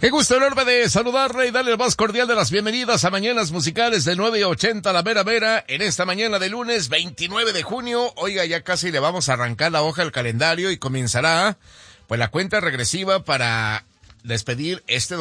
Qué gusto enorme de saludarle y darle el más cordial de las bienvenidas a Mañanas Musicales de 9:80 a la mera mera en esta mañana de lunes 29 de junio. Oiga, ya casi le vamos a arrancar la hoja al calendario y comenzará pues la cuenta regresiva para despedir este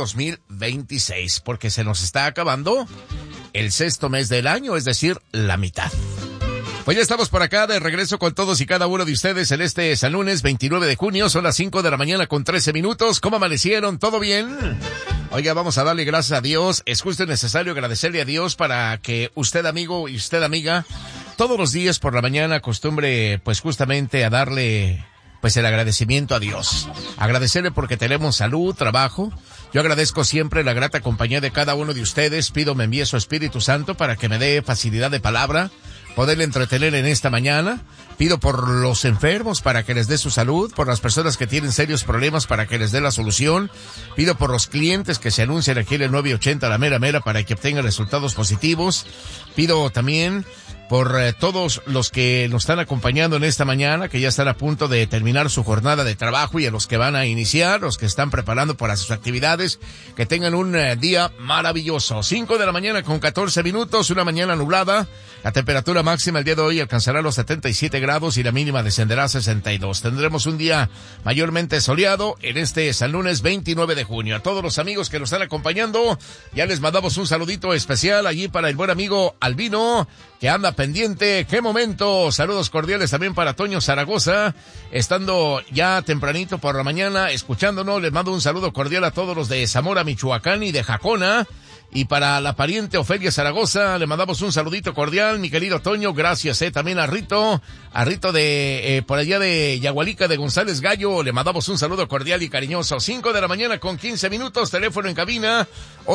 2026, porque se nos está acabando el sexto mes del año, es decir, la mitad. Pues ya estamos por acá de regreso con todos y cada uno de ustedes en este San Lunes 29 de junio. Son las 5 de la mañana con 13 minutos. ¿Cómo amanecieron? ¿Todo bien? Oiga, vamos a darle gracias a Dios. Es justo y necesario agradecerle a Dios para que usted, amigo, y usted, amiga, todos los días por la mañana acostumbre pues justamente a darle pues el agradecimiento a Dios. Agradecerle porque tenemos salud, trabajo. Yo agradezco siempre la grata compañía de cada uno de ustedes. Pido me envíe su Espíritu Santo para que me dé facilidad de palabra, poderle entretener en esta mañana. Pido por los enfermos para que les dé su salud, por las personas que tienen serios problemas para que les dé la solución. Pido por los clientes que se anuncian aquí en el 980 a la mera mera para que obtengan resultados positivos. Pido también por todos los que nos están acompañando en esta mañana, que ya están a punto de terminar su jornada de trabajo, y a los que van a iniciar, los que están preparando para sus actividades, que tengan un día maravilloso. 5 de la mañana con 14 minutos, una mañana nublada. La temperatura máxima el día de hoy alcanzará los 77 grados y la mínima descenderá a 62. Tendremos un día mayormente soleado en este San Lunes 29 de junio. A todos los amigos que nos están acompañando, ya les mandamos un saludito especial allí para el buen amigo Albino, que anda pendiente. ¡Qué momento! Saludos cordiales también para Toño Zaragoza, estando ya tempranito por la mañana escuchándonos. Les mando un saludo cordial a todos los de Zamora, Michoacán y de Jacona. Y para la pariente Ofelia Zaragoza, le mandamos un saludito cordial, mi querido Toño. Gracias, también a Rito de, por allá de Yagualica de González Gallo, le mandamos un saludo cordial y cariñoso. 5 de la mañana con 15 minutos, teléfono en cabina,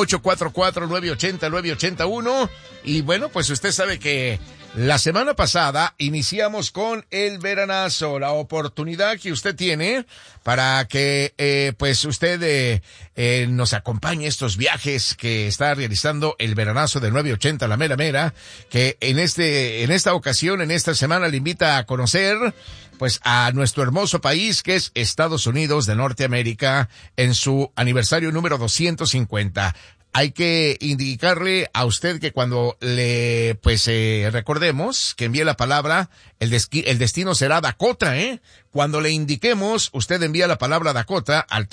844-980-981. Y bueno, pues usted sabe que la semana pasada iniciamos con el veranazo, la oportunidad que usted tiene para que pues usted nos acompañe estos viajes que está realizando el veranazo de 980 a la mera mera, que en esta ocasión, en esta semana, le invita a conocer pues a nuestro hermoso país, que es Estados Unidos de Norteamérica, en su aniversario número 250. Hay que indicarle a usted que cuando le, recordemos que envíe la palabra, el destino será Dakota, Cuando le indiquemos, usted envía la palabra Dakota al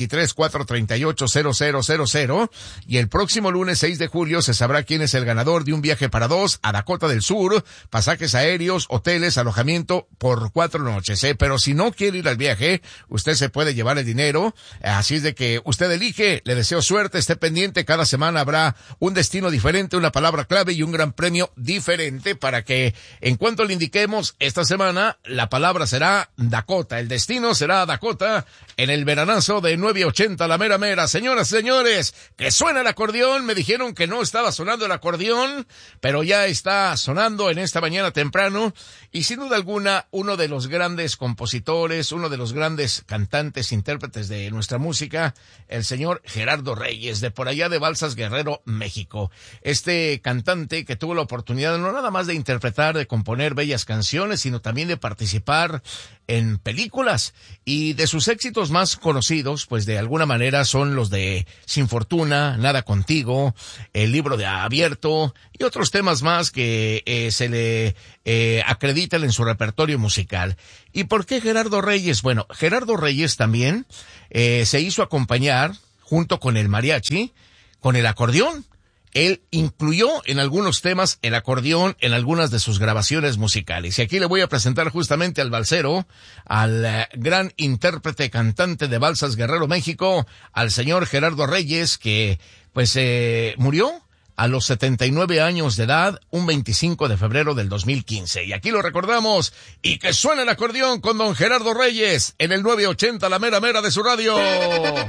323-438-0000, y el próximo lunes 6 de julio se sabrá quién es el ganador de un viaje para dos a Dakota del Sur, pasajes aéreos, hoteles, alojamiento por 4 noches, Pero si no quiere ir al viaje, usted se puede llevar el dinero, así es de que usted elige. Le deseo suerte, esté pendiente. Cada semana habrá un destino diferente, una palabra clave y un gran premio diferente, para que en cuanto le indiquemos esta semana, la palabra será Dakota, el destino será Dakota en el veranazo de 980 a la mera mera. Señoras y señores, que suena el acordeón. Me dijeron que no estaba sonando el acordeón, pero ya está sonando en esta mañana temprano, y sin duda alguna uno de los grandes compositores, uno de los grandes cantantes, intérpretes de nuestra música, el señor Gerardo Reyes, de por allá de Balsas, Guerrero, México. Este cantante que tuvo la oportunidad no nada más de interpretar, de componer bellas canciones, sino también de participar en películas, y de sus éxitos más conocidos, pues de alguna manera son los de Sin Fortuna, Nada Contigo, El Libro de Abierto y otros temas más que se le acreditan en su repertorio musical. ¿Y por qué Gerardo Reyes? Bueno, Gerardo Reyes también se hizo acompañar junto con el mariachi, con el acordeón. Él incluyó en algunos temas el acordeón en algunas de sus grabaciones musicales. Y aquí le voy a presentar justamente al balsero, al gran intérprete cantante de Balsas, Guerrero, México, al señor Gerardo Reyes, que pues murió a los 79 años de edad, un 25 de febrero del 2015. Y aquí lo recordamos, y que suene el acordeón con don Gerardo Reyes en el 980 la mera mera de su radio.